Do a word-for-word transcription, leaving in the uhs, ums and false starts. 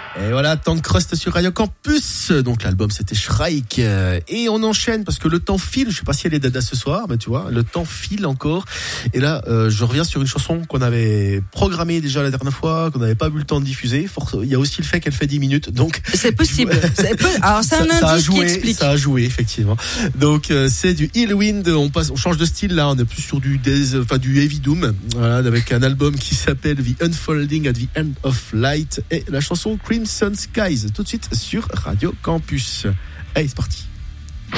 Et voilà, Tank Crust sur Radio Campus. Donc l'album c'était Shrike. Et on enchaîne parce que le temps file. Je sais pas si elle est dada ce soir, mais tu vois, le temps file encore. Et là, euh, je reviens sur une chanson qu'on avait programmée déjà la dernière fois, qu'on n'avait pas eu le temps de diffuser. Il y a aussi le fait qu'elle fait dix minutes. Donc c'est possible. C'est peu... Alors c'est un ça, ça indice joué, qui explique. Ça a joué effectivement. Donc euh, c'est du Illwind. On passe, on change de style là. On est plus sur du Days, enfin du Heavy Doom. Voilà, avec un album qui s'appelle The Unfolding at the End of Light et la chanson Crimson Skies tout de suite sur Radio Campus. Allez, c'est parti.